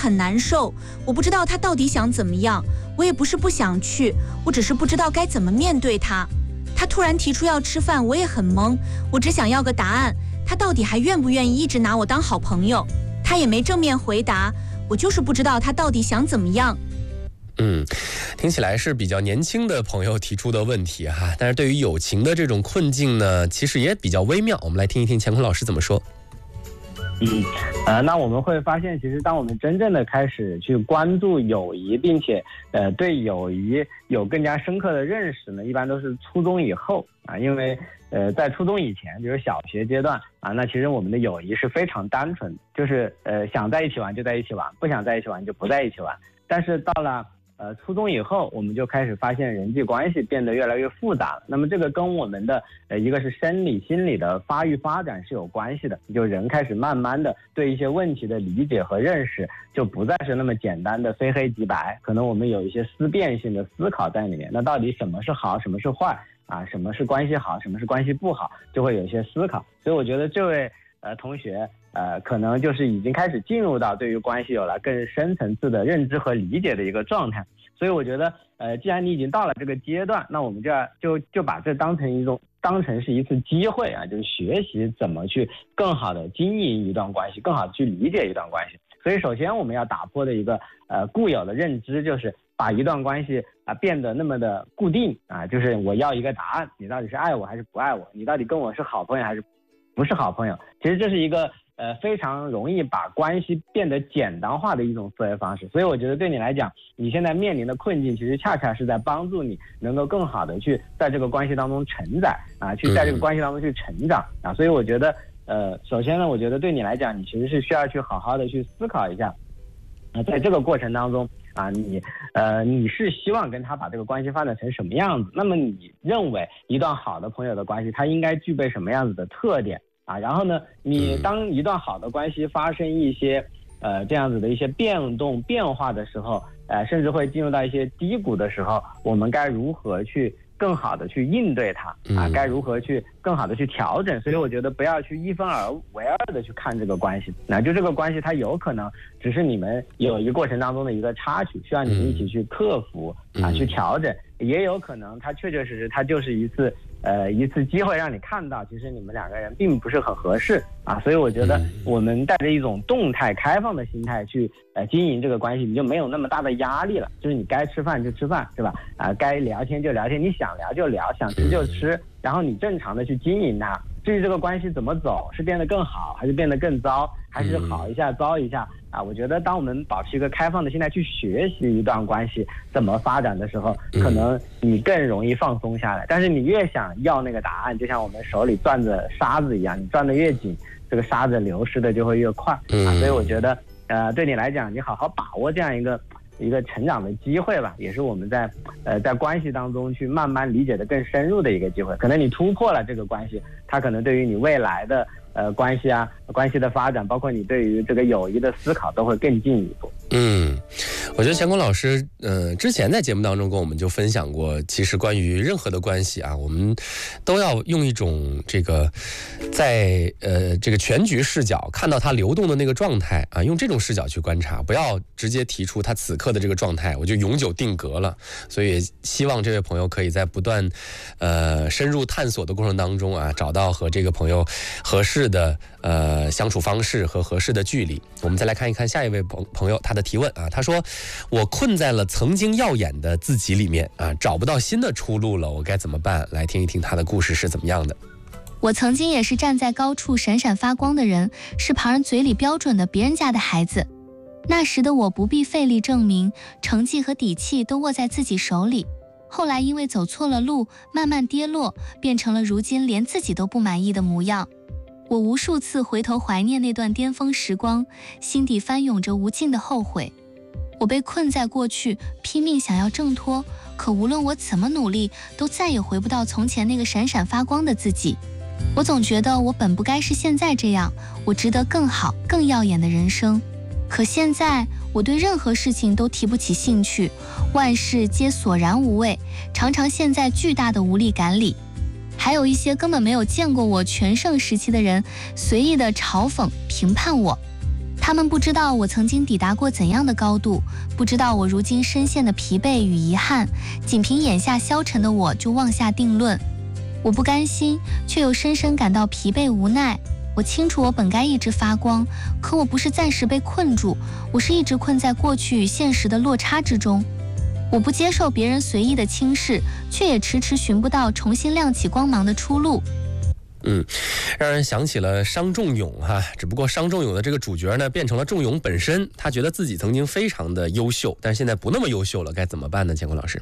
很难受，我不知道他到底想怎么样，我也不是不想去，我只是不知道该怎么面对他。他突然提出要吃饭，我也很懵，我只想要个答案，他到底还愿不愿意一直拿我当好朋友？他也没正面回答，我就是不知道他到底想怎么样。 听起来是比较年轻的朋友提出的问题哈，但是对于友情的这种困境呢，其实也比较微妙。我们来听一听乾坤老师怎么说。 那我们会发现，其实当我们真正的开始去关注友谊，并且对友谊有更加深刻的认识呢，一般都是初中以后啊，因为在初中以前，比如小学阶段啊，那其实我们的友谊是非常单纯，就是想在一起玩就在一起玩，不想在一起玩就不在一起玩。但是到了初中以后，我们就开始发现人际关系变得越来越复杂了。那么这个跟我们的一个是生理心理的发育发展是有关系的，就人开始慢慢的对一些问题的理解和认识就不再是那么简单的非黑即白，可能我们有一些思辨性的思考在里面。那到底什么是好，什么是坏啊？什么是关系好，什么是关系不好，就会有一些思考。所以我觉得这位同学可能就是已经开始进入到对于关系有了更深层次的认知和理解的一个状态。所以我觉得既然你已经到了这个阶段，那我们就把这当成是一次机会啊，就是学习怎么去更好的经营一段关系，更好的去理解一段关系。所以首先我们要打破的一个固有的认知，就是把一段关系变得那么的固定啊，就是我要一个答案，你到底是爱我还是不爱我，你到底跟我是好朋友还是不是好朋友。其实这是一个非常容易把关系变得简单化的一种思维方式。所以我觉得对你来讲，你现在面临的困境其实恰恰是在帮助你能够更好的去在这个关系当中承载啊，去在这个关系当中去成长啊。所以我觉得首先呢，我觉得对你来讲，你其实是需要去好好的去思考一下在这个过程当中啊，你是希望跟他把这个关系发展成什么样子？那么你认为一段好的朋友的关系，它应该具备什么样子的特点啊？然后呢，你当一段好的关系发生一些这样子的一些变动变化的时候，甚至会进入到一些低谷的时候，我们该如何去更好的去应对它啊？该如何去更好的去调整？所以我觉得不要去一分为二的去看这个关系，那就这个关系它有可能只是你们有一个过程当中的一个插曲，需要你们一起去克服啊，去调整，也有可能它确确实实它就是一次机会让你看到其实你们两个人并不是很合适啊。所以我觉得我们带着一种动态开放的心态去经营这个关系，你就没有那么大的压力了，就是你该吃饭就吃饭是吧？该聊天就聊天，你想聊就聊，想吃就吃，然后你正常的去经营它。至于这个关系怎么走，是变得更好还是变得更糟，还是好一下糟一下啊？我觉得当我们保持一个开放的心态去学习一段关系怎么发展的时候，可能你更容易放松下来。但是你越想要那个答案，就像我们手里攥着沙子一样，你攥得越紧，这个沙子流失的就会越快啊。所以我觉得对你来讲，你好好把握这样一个成长的机会吧，也是我们在关系当中去慢慢理解的更深入的一个机会。可能你突破了这个关系，它可能对于你未来的关系的发展，包括你对于这个友谊的思考都会更进一步。 我觉得乾坤老师之前在节目当中跟我们就分享过，其实关于任何的关系啊，我们都要用一种这个在这个全局视角看到它流动的那个状态啊，用这种视角去观察，不要直接提出他此刻的这个状态我就永久定格了。所以希望这位朋友可以在不断深入探索的过程当中啊，找到和这个朋友合适的相处方式和合适的距离。我们再来看一看下一位朋友他的提问啊，他说我困在了曾经耀眼的自己里面啊，找不到新的出路了，我该怎么办？来听一听他的故事是怎么样的。 我曾经也是站在高处闪闪发光的人，是旁人嘴里标准的别人家的孩子。那时的我不必费力证明，成绩和底气都握在自己手里。后来因为走错了路，慢慢跌落，变成了如今连自己都不满意的模样。我无数次回头怀念那段巅峰时光，心底翻涌着无尽的后悔。我被困在过去，拼命想要挣脱，可无论我怎么努力，都再也回不到从前那个闪闪发光的自己。我总觉得我本不该是现在这样，我值得更好更耀眼的人生。可现在我对任何事情都提不起兴趣，万事皆索然无味，常常陷在巨大的无力感里。还有一些根本没有见过我全盛时期的人，随意的嘲讽评判我。 他们不知道我曾经抵达过怎样的高度，不知道我如今深陷的疲惫与遗憾，仅凭眼下消沉的我就妄下定论。我不甘心，却又深深感到疲惫无奈。我清楚我本该一直发光，可我不是暂时被困住，我是一直困在过去与现实的落差之中。我不接受别人随意的轻视，却也迟迟寻不到重新亮起光芒的出路。 让人想起了商仲永哈，只不过商仲永的这个主角呢，变成了仲永本身。他觉得自己曾经非常的优秀，但是现在不那么优秀了，该怎么办呢？乾坤老师。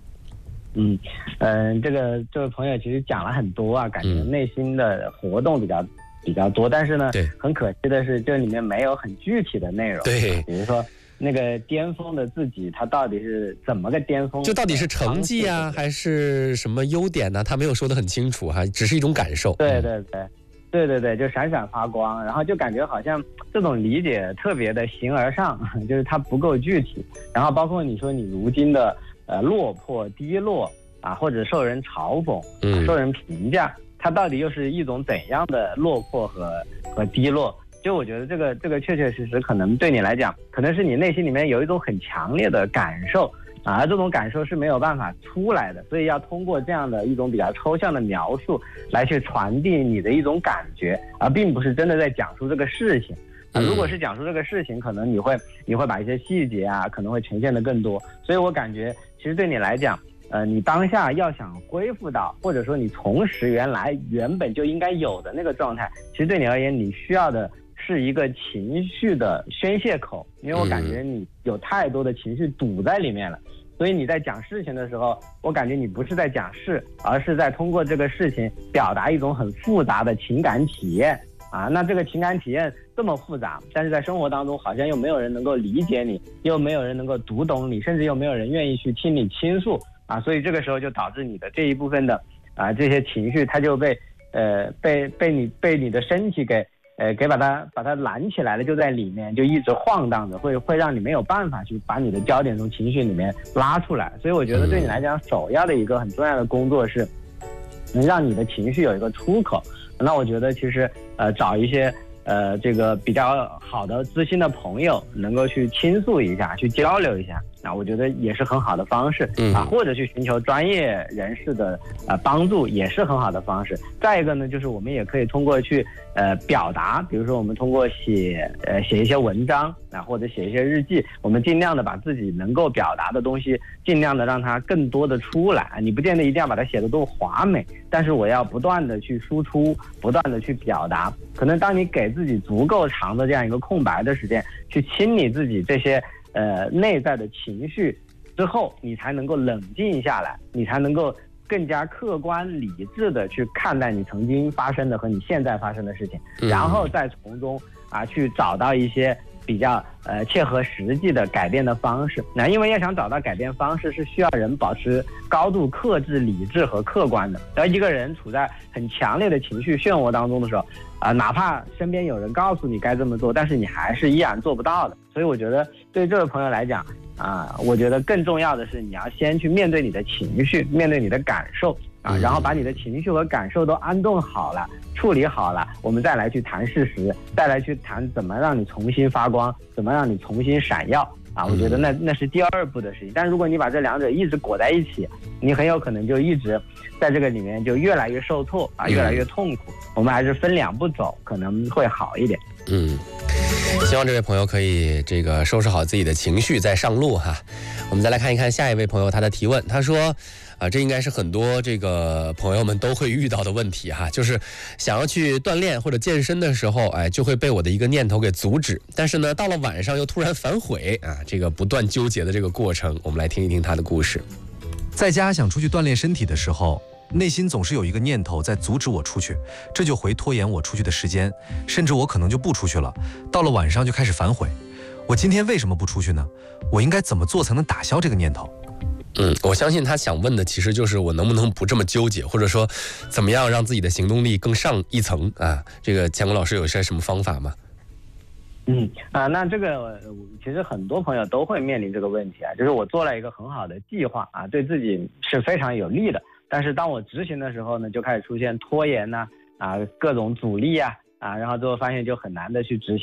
这位朋友其实讲了很多啊，感觉内心的活动比较多，但是呢，很可惜的是，这里面没有很具体的内容。 对， 比如说那个巅峰的自己，他到底是怎么个巅峰？ 就到底是成绩啊，还是什么优点呢？他没有说得很清楚哈，只是一种感受。 对，就闪闪发光，然后就感觉好像这种理解特别的形而上，就是它不够具体。然后包括你说你如今的落魄低落啊，或者受人嘲讽，受人评价，它到底又是一种怎样的落魄和低落？就我觉得这个确确实实可能对你来讲，可能是你内心里面有一种很强烈的感受啊，而这种感受是没有办法出来的，所以要通过这样的一种比较抽象的描述来去传递你的一种感觉，而并不是真的在讲述这个事情。如果是讲述这个事情，可能你会把一些细节啊，可能会呈现的更多。所以我感觉，其实对你来讲，你当下要想恢复到，或者说你重拾原本就应该有的那个状态，其实对你而言，你需要的是一个情绪的宣泄口，因为我感觉你有太多的情绪堵在里面了，所以你在讲事情的时候，我感觉你不是在讲事，而是在通过这个事情表达一种很复杂的情感体验啊。那这个情感体验这么复杂，但是在生活当中好像又没有人能够理解你，又没有人能够读懂你，甚至又没有人愿意去听你倾诉啊，所以这个时候就导致你的这一部分的这些情绪，它就被你的身体给把它拦起来了，就在里面就一直晃荡着，会让你没有办法去把你的焦点从情绪里面拉出来。所以我觉得对你来讲，首要的一个很重要的工作是能让你的情绪有一个出口。那我觉得其实找一些这个比较好的知心的朋友，能够去倾诉一下，去交流一下，那我觉得也是很好的方式啊，或者去寻求专业人士的帮助，也是很好的方式。再一个呢，就是我们也可以通过去表达，比如说我们通过写一些文章啊，或者写一些日记，我们尽量的把自己能够表达的东西，尽量的让它更多的出来。你不见得一定要把它写得多华美，但是我要不断的去输出，不断的去表达。可能当你给自己足够长的这样一个空白的时间，去清理自己这些内在的情绪之后，你才能够冷静下来，你才能够更加客观理智的去看待你曾经发生的和你现在发生的事情，然后再从中去找到一些比较切合实际的改变的方式。那因为要想找到改变方式，是需要人保持高度克制、理智和客观的。而一个人处在很强烈的情绪漩涡当中的时候，哪怕身边有人告诉你该这么做，但是你还是依然做不到的。所以我觉得对这位朋友来讲我觉得更重要的是你要先去面对你的情绪，面对你的感受然后把你的情绪和感受都安顿好了，处理好了，我们再来去谈事实，再来去谈怎么让你重新发光，怎么让你重新闪耀我觉得那是第二步的事情。但如果你把这两者一直裹在一起，你很有可能就一直在这个里面就越来越受挫越来越痛苦。我们还是分两步走，可能会好一点。 希望这位朋友可以这个收拾好自己的情绪再上路哈。我们再来看一看下一位朋友他的提问，他说这应该是很多这个朋友们都会遇到的问题哈，就是想要去锻炼或者健身的时候就会被我的一个念头给阻止，但是呢到了晚上又突然反悔这个不断纠结的这个过程，我们来听一听他的故事。 在家想出去锻炼身体的时候，内心总是有一个念头在阻止我出去，这就会拖延我出去的时间，甚至我可能就不出去了，到了晚上就开始反悔。我今天为什么不出去呢？我应该怎么做才能打消这个念头？ 我相信他想问的其实就是我能不能不这么纠结，或者说怎么样让自己的行动力更上一层这个乾坤老师有些什么方法吗？ 那这个其实很多朋友都会面临这个问题就是我做了一个很好的计划对自己是非常有利的，但是当我执行的时候呢，就开始出现拖延各种阻力然后最后发现就很难的去执行了。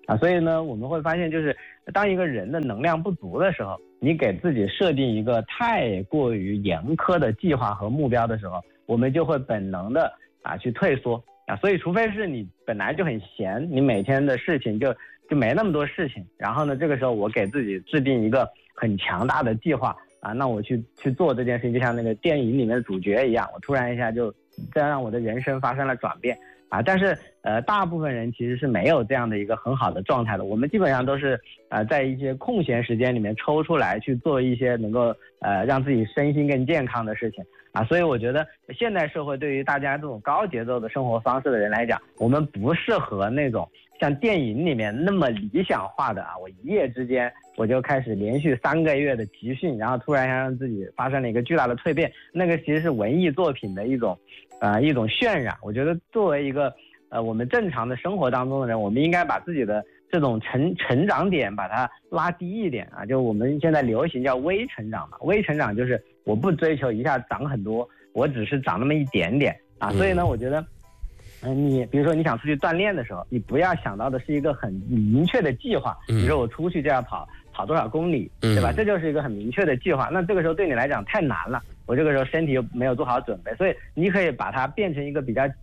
所以呢，我们会发现就是当一个人的能量不足的时候，你给自己设定一个太过于严苛的计划和目标的时候，我们就会本能的去退缩所以除非是你本来就很闲，你每天的事情就没那么多事情，然后呢，这个时候我给自己制定一个很强大的计划那我去做这件事情，就像那个电影里面的主角一样，我突然一下就这样让我的人生发生了转变但是大部分人其实是没有这样的一个很好的状态的。我们基本上都是在一些空闲时间里面抽出来去做一些能够让自己身心更健康的事情所以我觉得现代社会对于大家这种高节奏的生活方式的人来讲，我们不适合那种像电影里面那么理想化的我一夜之间我就开始连续3个月的集训，然后突然让自己发生了一个巨大的蜕变，那个其实是文艺作品的一种渲染。我觉得作为一个我们正常的生活当中的人，我们应该把自己的这种成长点把它拉低一点就我们现在流行叫微成长嘛，微成长就是我不追求一下长很多，我只是长那么一点点所以呢，我觉得你比如说你想出去锻炼的时候，你不要想到的是一个很明确的计划，比如说我出去就要跑多少公里，对吧？这就是一个很明确的计划，那这个时候对你来讲太难了，我这个时候身体又没有做好准备，所以你可以把它变成一个比较